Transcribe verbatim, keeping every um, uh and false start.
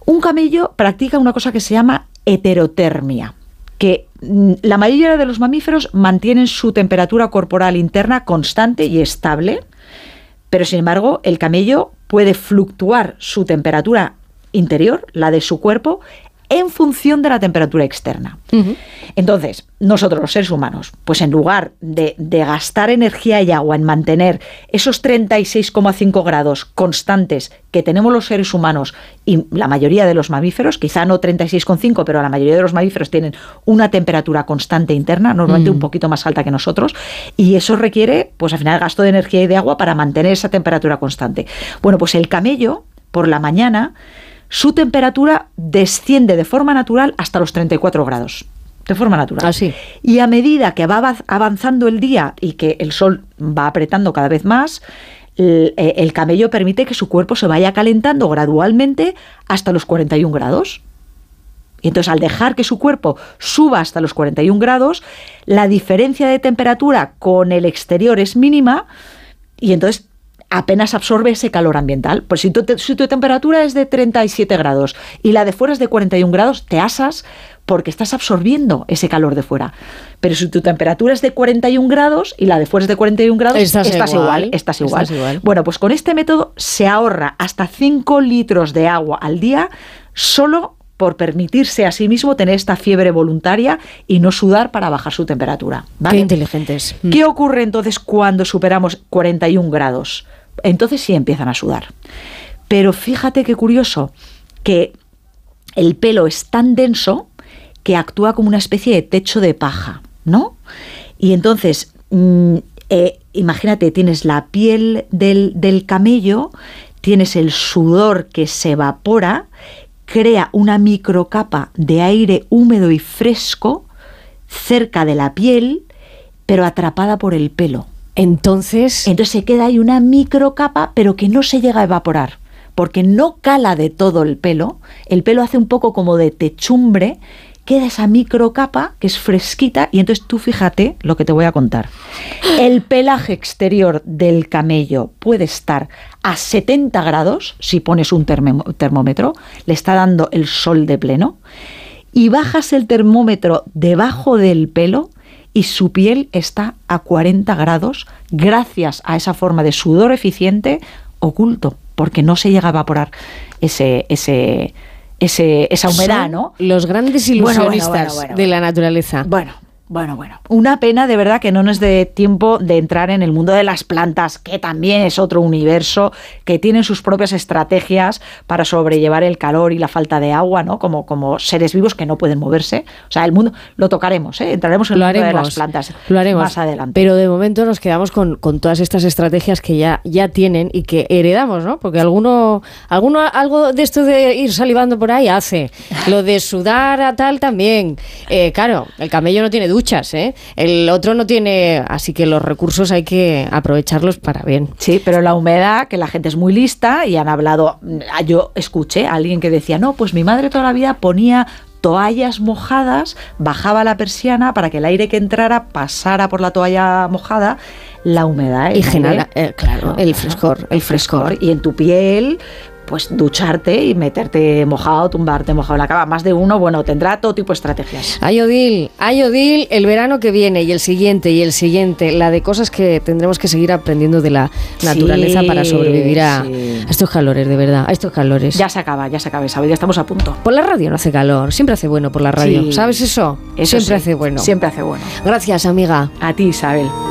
Un camello practica una cosa que se llama heterotermia, que la mayoría de los mamíferos mantienen su temperatura corporal interna constante y estable, pero sin embargo el camello puede fluctuar su temperatura interior, la de su cuerpo, en función de la temperatura externa. Uh-huh. Entonces, nosotros los seres humanos, pues en lugar de, de gastar energía y agua en mantener esos treinta y seis coma cinco grados constantes que tenemos los seres humanos y la mayoría de los mamíferos, quizá no treinta y seis coma cinco, pero la mayoría de los mamíferos tienen una temperatura constante interna, normalmente uh-huh. un poquito más alta que nosotros, y eso requiere, pues al final, gasto de energía y de agua para mantener esa temperatura constante. Bueno, pues el camello, por la mañana, su temperatura desciende de forma natural hasta los treinta y cuatro grados. De forma natural. Así. Y a medida que va avanzando el día y que el sol va apretando cada vez más, el, el camello permite que su cuerpo se vaya calentando gradualmente hasta los cuarenta y un grados. Y entonces, al dejar que su cuerpo suba hasta los cuarenta y un grados, la diferencia de temperatura con el exterior es mínima y entonces apenas absorbe ese calor ambiental. Pues si tu, si tu temperatura es de treinta y siete grados y la de fuera es de cuarenta y un grados, te asas porque estás absorbiendo ese calor de fuera. Pero si tu temperatura es de cuarenta y un grados y la de fuera es de cuarenta y un grados, estás, estás igual, igual, estás igual. Estás igual. Bueno, pues con este método se ahorra hasta cinco litros de agua al día solo por permitirse a sí mismo tener esta fiebre voluntaria y no sudar para bajar su temperatura. ¿Vale? Qué inteligentes. ¿Qué ocurre entonces cuando superamos cuarenta y un grados? Entonces sí empiezan a sudar. Pero fíjate qué curioso, que el pelo es tan denso que actúa como una especie de techo de paja, ¿no? Y entonces, mmm, eh, imagínate, tienes la piel del, del camello, tienes el sudor que se evapora, crea una microcapa de aire húmedo y fresco cerca de la piel, pero atrapada por el pelo. Entonces... Entonces se queda ahí una microcapa, pero que no se llega a evaporar, porque no cala de todo el pelo. El pelo hace un poco como de techumbre, queda esa microcapa que es fresquita, y entonces tú fíjate lo que te voy a contar. El pelaje exterior del camello puede estar a setenta grados, si pones un termó- termómetro, le está dando el sol de pleno, y bajas el termómetro debajo del pelo, y su piel está a cuarenta grados gracias a esa forma de sudor eficiente oculto, porque no se llega a evaporar ese, ese, ese, esa humedad, Son ¿no? Los grandes ilusionistas bueno, bueno, bueno, bueno, de la naturaleza. Bueno, bueno, bueno. Una pena de verdad que no nos dé tiempo de entrar en el mundo de las plantas, que también es otro universo, que tienen sus propias estrategias para sobrellevar el calor y la falta de agua, ¿no? Como, como seres vivos que no pueden moverse. O sea, el mundo lo tocaremos, ¿eh? Entraremos en el lo mundo haremos, de las plantas lo haremos, más adelante. Pero de momento nos quedamos con, con todas estas estrategias que ya, ya tienen y que heredamos, ¿no? Porque alguno, alguno algo de esto de ir salivando por ahí hace. Lo de sudar a tal también. Eh, claro, el camello no tiene duchas, ¿eh? El otro no tiene, así que los recursos hay que aprovecharlos para bien. Sí, pero la humedad, que la gente es muy lista y han hablado, yo escuché a alguien que decía, no, pues mi madre toda la vida ponía toallas mojadas, bajaba la persiana para que el aire que entrara pasara por la toalla mojada, la humedad. Y genera, eh, claro, el frescor, el frescor. Y en tu piel, pues ducharte y meterte mojado, tumbarte mojado en la cama. Más de uno, bueno, tendrá todo tipo de estrategias. Ay, Odil, ay, Odil, el verano que viene y el siguiente y el siguiente, la de cosas que tendremos que seguir aprendiendo de la naturaleza sí, para sobrevivir a, sí. a estos calores, de verdad, a estos calores. Ya se acaba, ya se acaba, Isabel, ya estamos a punto. Por la radio no hace calor, siempre hace bueno por la radio, sí. ¿Sabes eso? Eso siempre sí, hace bueno. Siempre hace bueno. Gracias, amiga. A ti, Isabel.